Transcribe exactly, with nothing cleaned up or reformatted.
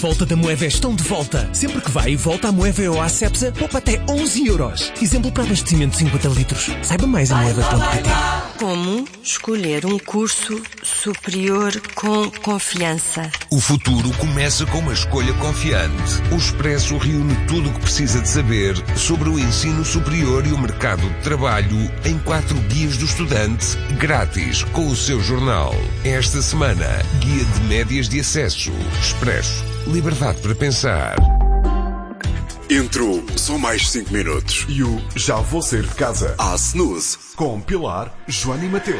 Volta da Moeva estão de volta. Sempre que vai e volta a Moeva ou a Cepsa, poupa até onze euros. Exemplo para abastecimento de cinquenta litros. Saiba mais em moeva ponto pt. Como escolher um curso superior com confiança? O futuro começa com uma escolha confiante. O Expresso reúne tudo o que precisa de saber sobre o ensino superior e o mercado de trabalho em quatro guias do estudante, grátis, com o seu jornal. Esta semana, guia de médias de acesso. Expresso. Liberdade para pensar. Entrou só mais cinco minutos. E o Já Vou Ser de Casa. À Snooze. Com Pilar, Joana e Mateus.